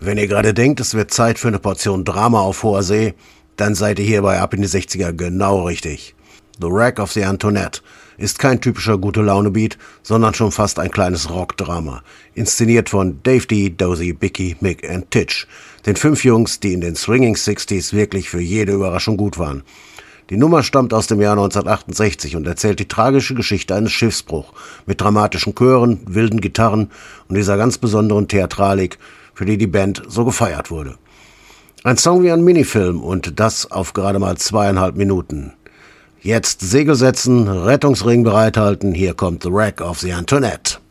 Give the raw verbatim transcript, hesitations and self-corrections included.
Wenn ihr gerade denkt, es wird Zeit für eine Portion Drama auf hoher See, dann seid ihr hier bei Ab in die sechziger genau richtig. The Wreck of the Antoinette ist kein typischer Gute-Laune-Beat, sondern schon fast ein kleines Rockdrama. Inszeniert von Dave D., Dozy, Bicky, Mick und Titch, den fünf Jungs, die in den Swinging Sixties wirklich für jede Überraschung gut waren. Die Nummer stammt aus dem Jahr neunzehnhundertachtundsechzig und erzählt die tragische Geschichte eines Schiffsbruchs mit dramatischen Chören, wilden Gitarren und dieser ganz besonderen Theatralik, für die die Band so gefeiert wurde. Ein Song wie ein Minifilm und das auf gerade mal zweieinhalb Minuten. Jetzt Segel setzen, Rettungsring bereithalten, hier kommt The Wreck of the Antoinette.